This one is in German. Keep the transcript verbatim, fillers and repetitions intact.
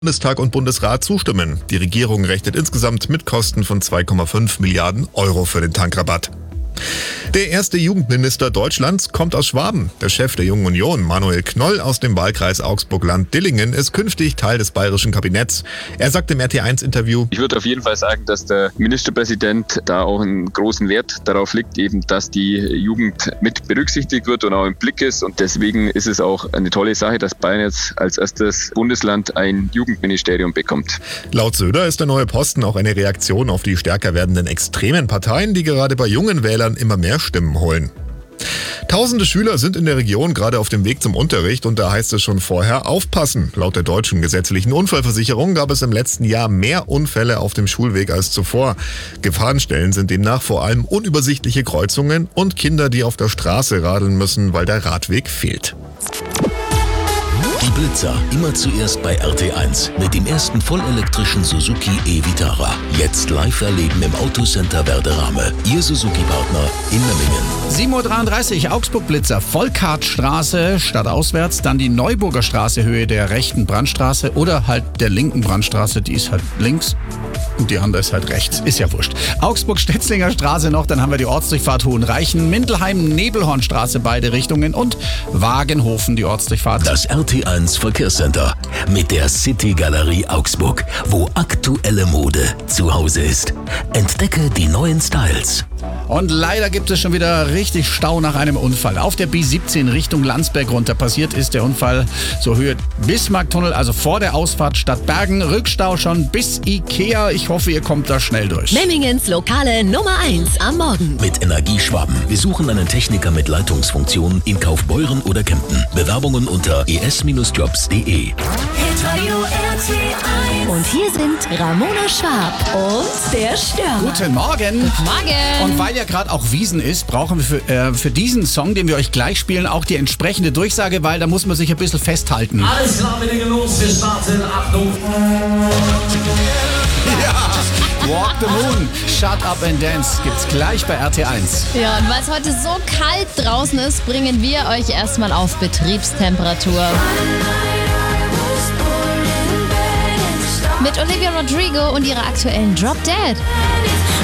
Bundestag und Bundesrat zustimmen. Die Regierung rechnet insgesamt mit Kosten von zwei Komma fünf Milliarden Euro für den Tankrabatt. Der erste Jugendminister Deutschlands kommt aus Schwaben. Der Chef der Jungen Union, Manuel Knoll aus dem Wahlkreis Augsburg-Land-Dillingen, ist künftig Teil des bayerischen Kabinetts. Er sagt im R T eins Interview: Ich würde auf jeden Fall sagen, dass der Ministerpräsident da auch einen großen Wert darauf legt, eben, dass die Jugend mit berücksichtigt wird und auch im Blick ist. Und deswegen ist es auch eine tolle Sache, dass Bayern jetzt als erstes Bundesland ein Jugendministerium bekommt. Laut Söder ist der neue Posten auch eine Reaktion auf die stärker werdenden extremen Parteien, die gerade bei jungen Wählern immer mehr Stimmen holen. Tausende Schüler sind in der Region gerade auf dem Weg zum Unterricht und da heißt es schon vorher aufpassen. Laut der deutschen gesetzlichen Unfallversicherung gab es im letzten Jahr mehr Unfälle auf dem Schulweg als zuvor. Gefahrenstellen sind demnach vor allem unübersichtliche Kreuzungen und Kinder, die auf der Straße radeln müssen, weil der Radweg fehlt. Die Blitzer, immer zuerst bei R T eins mit dem ersten vollelektrischen Suzuki e-Vitara. Jetzt live erleben im Autocenter Werderame. Ihr Suzuki-Partner in Memmingen. sieben Uhr dreiunddreißig, Augsburg-Blitzer, Volkartstraße stadtauswärts, dann die Neuburger Straße, Höhe der rechten Brandstraße oder halt der linken Brandstraße, die ist halt links und die andere ist halt rechts, ist ja wurscht. Augsburg-Stetzlinger Straße noch, dann haben wir die Ortsdurchfahrt Hohenreichen, Mindelheim, Nebelhornstraße, beide Richtungen und Wagenhofen, die Ortsdurchfahrt. Das R T eins Verkehrscenter mit der City Galerie Augsburg, wo aktuelle Mode zu Hause ist. Entdecke die neuen Styles. Und leider gibt es schon wieder richtig Stau nach einem Unfall. Auf der B siebzehn Richtung Landsberg runter passiert ist der Unfall zur Höhe Bismarcktunnel, also vor der Ausfahrt Stadtbergen. Rückstau schon bis Ikea. Ich hoffe, ihr kommt da schnell durch. Memmingens lokale Nummer eins am Morgen. Mit Energieschwaben. Wir suchen einen Techniker mit Leitungsfunktion in Kaufbeuren oder Kempten. Bewerbungen unter e s Bindestrich jobs punkt de. Hitradio R T eins. Und hier sind Ramona Schwab und der Stürmer. Guten Morgen. Morgen. Und weil ja gerade auch Wiesn ist, brauchen wir für, äh, für diesen Song, den wir euch gleich spielen, auch die entsprechende Durchsage, weil da muss man sich ein bisschen festhalten. Alles klar, wir legen los, wir starten, Achtung. Ja, Walk the Moon, Shut Up and Dance gibt's gleich bei R T eins. Ja, und weil es heute so kalt draußen ist, bringen wir euch erstmal auf Betriebstemperatur. Mit Olivia Rodrigo und ihrer aktuellen Drop Dead.